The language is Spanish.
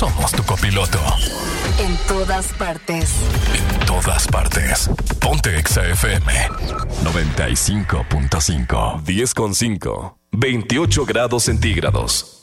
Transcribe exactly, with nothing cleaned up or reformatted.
somos tu copiloto. En todas partes. En todas partes. Ponte Exa F M noventa y cinco punto cinco. diez con cinco. veintiocho grados centígrados.